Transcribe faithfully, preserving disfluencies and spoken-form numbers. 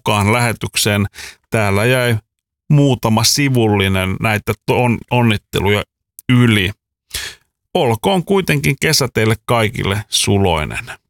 mukaan lähetykseen. Täällä jäi muutama sivullinen näitä on, onnitteluja yli. Olkoon kuitenkin kesä teille kaikille suloinen.